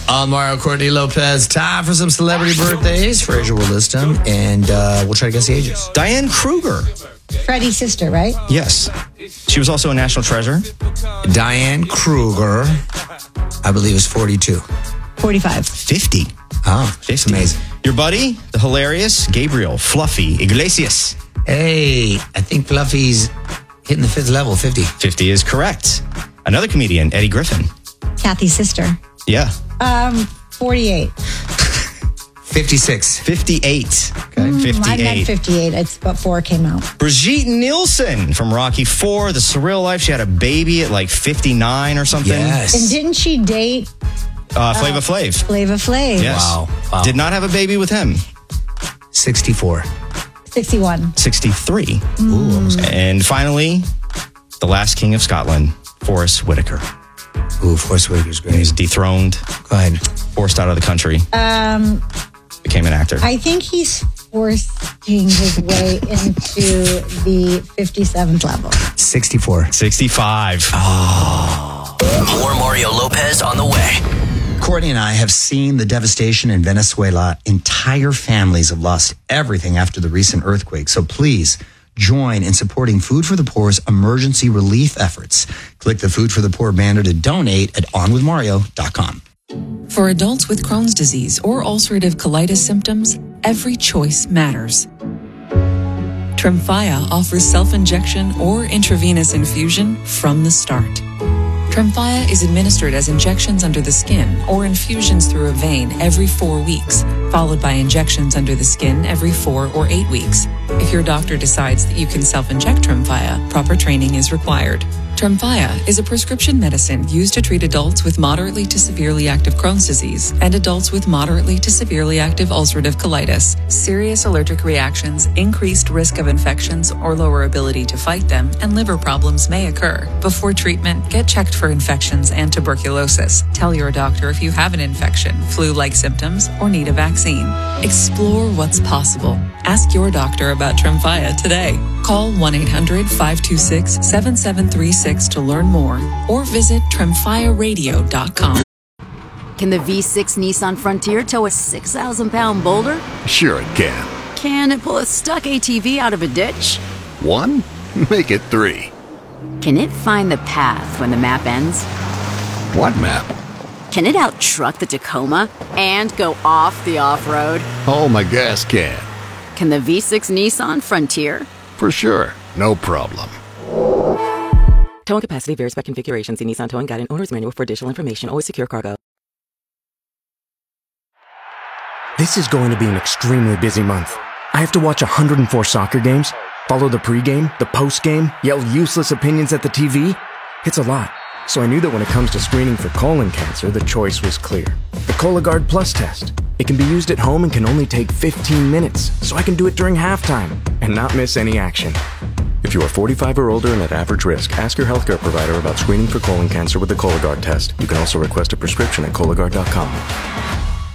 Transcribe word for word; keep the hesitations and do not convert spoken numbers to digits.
I'm Mario Courtney Lopez. Time for some celebrity birthdays. Fraser will list them, and uh, we'll try to guess the ages. Diane Kruger. Freddie's sister, right? Yes. She was also a national treasure. Diane Kruger, I believe, is forty-two. forty-five. fifty. Oh, it's amazing. Your buddy, the hilarious Gabriel Fluffy Iglesias. Hey, I think Fluffy's hitting the fifth level, fifty. fifty is correct. Another comedian, Eddie Griffin. Kathy's sister. Yeah. Um, forty-eight. fifty-six. fifty-eight. Okay. Mm, fifty-eight. I meant fifty-eight. It's but four came out. Brigitte Nielsen from Rocky four, The Surreal Life. She had a baby at like fifty-nine or something. Yes. And didn't she date Uh, Flava Flav. Flava Flav? Yes. Wow. wow. Did not have a baby with him. sixty-four. sixty-one. sixty-three. Ooh, almost. And finally, the last king of Scotland, Forrest Whitaker. Ooh, Forrest Whitaker's great. He was dethroned, Go ahead. forced out of the country, Um, became an actor. I think he's forcing his way into the fifty-seventh level. sixty-four. sixty-five. More Mario Lopez on the way. Courtney and I have seen the devastation in Venezuela. Entire families have lost everything after the recent earthquake. So please join in supporting Food for the Poor's emergency relief efforts. Click the Food for the Poor banner to donate at on with mario dot com. For adults with Crohn's disease or ulcerative colitis symptoms, every choice matters. Tremfya offers self-injection or intravenous infusion from the start. Tremfya is administered as injections under the skin or infusions through a vein every four weeks, followed by injections under the skin every four or eight weeks. If your doctor decides that you can self-inject Tremfya, proper training is required. Tremfya is a prescription medicine used to treat adults with moderately to severely active Crohn's disease and adults with moderately to severely active ulcerative colitis. Serious allergic reactions, increased risk of infections or lower ability to fight them, and liver problems may occur. Before treatment, get checked for infections and tuberculosis. Tell your doctor if you have an infection, flu-like symptoms, or need a vaccine. Explore what's possible. Ask your doctor about Tremfya today. Call one eight hundred five two six seven seven three six to learn more or visit tremfya radio dot com. Can the V six Nissan Frontier tow a six thousand pound boulder? Sure it can. Can it pull a stuck A T V out of a ditch? One? Make it three. Can it find the path when the map ends? What map? Can it out-truck the Tacoma and go off the off-road? Oh, my gas can. Can the V six Nissan Frontier? For sure. No problem. Towing capacity varies by configuration. See Nissan Towing Guide and Owner's Manual for additional information. Always secure cargo. This is going to be an extremely busy month. I have to watch one hundred four soccer games, follow the pregame, the postgame, yell useless opinions at the T V. It's a lot. So I knew that when it comes to screening for colon cancer, the choice was clear. The Cologuard Plus test. It can be used at home and can only take fifteen minutes, so I can do it during halftime and not miss any action. If you are forty-five or older and at average risk, ask your healthcare provider about screening for colon cancer with the Cologuard test. You can also request a prescription at Cologuard dot com.